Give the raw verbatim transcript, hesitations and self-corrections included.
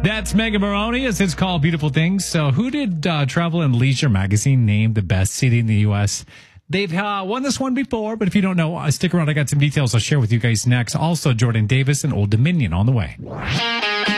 That's Megan Maroney, as it's called Beautiful Things. So who did uh, Travel and Leisure magazine name the best city in the U S? They've uh, won this one before, but if you don't know, uh, stick around. I got some details I'll share with you guys next. Also, Jordan Davis and Old Dominion on the way.